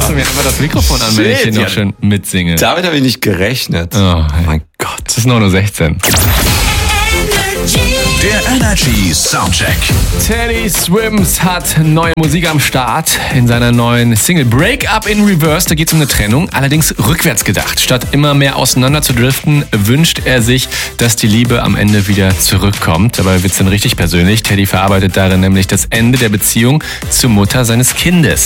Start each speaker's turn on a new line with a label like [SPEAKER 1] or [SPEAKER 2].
[SPEAKER 1] du mir einfach das Mikrofon an, wenn ich hier noch schön mitsinge.
[SPEAKER 2] Damit habe ich nicht gerechnet.
[SPEAKER 1] Oh mein Gott. Es ist 9:16 Uhr.
[SPEAKER 3] Der Energy Soundcheck.
[SPEAKER 1] Teddy Swims hat neue Musik am Start in seiner neuen Single Break Up in Reverse. Da geht es um eine Trennung, allerdings rückwärts gedacht. Statt immer mehr auseinander zu driften, wünscht er sich, dass die Liebe am Ende wieder zurückkommt. Dabei wird es dann richtig persönlich. Teddy verarbeitet darin nämlich das Ende der Beziehung zur Mutter seines Kindes.